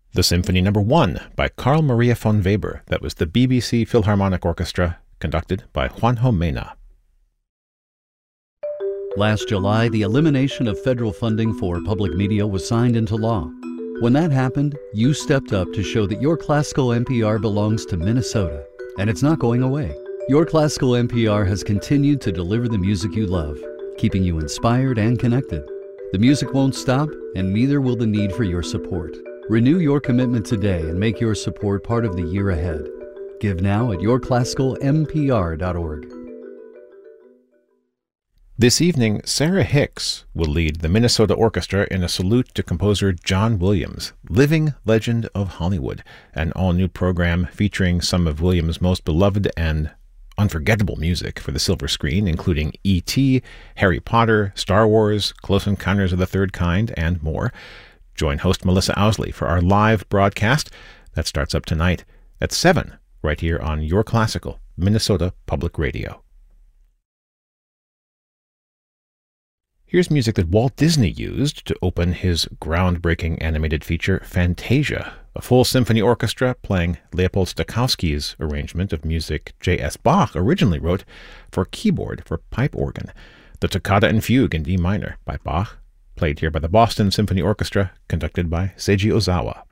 The Symphony No. 1 by Carl Maria von Weber. That was the BBC Philharmonic Orchestra, conducted by Juanjo Mena. Last July, the elimination of federal funding for public media was signed into law. When that happened, you stepped up to show that Your Classical NPR belongs to Minnesota, and it's not going away. Your Classical NPR has continued to deliver the music you love, keeping you inspired and connected. The music won't stop, and neither will the need for your support. Renew your commitment today and make your support part of the year ahead. Give now at yourclassicalmpr.org. This evening, Sarah Hicks will lead the Minnesota Orchestra in a salute to composer John Williams, living legend of Hollywood, an all-new program featuring some of Williams' most beloved and unforgettable music for the silver screen, including E.T., Harry Potter, Star Wars, Close Encounters of the Third Kind, and more. Join host Melissa Owsley for our live broadcast that starts up tonight at 7, right here on Your Classical, Minnesota Public Radio. Here's music that Walt Disney used to open his groundbreaking animated feature, Fantasia, a full symphony orchestra playing Leopold Stokowski's arrangement of music J.S. Bach originally wrote for keyboard for pipe organ, the Toccata and Fugue in D minor by Bach, played here by the Boston Symphony Orchestra, conducted by Seiji Ozawa.